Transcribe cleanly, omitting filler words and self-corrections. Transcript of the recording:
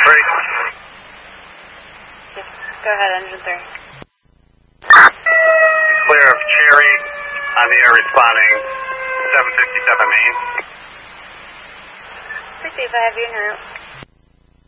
3. Go ahead, engine 3. Clear of Cherry, on the air responding 757 Main. Receive, I have you en route.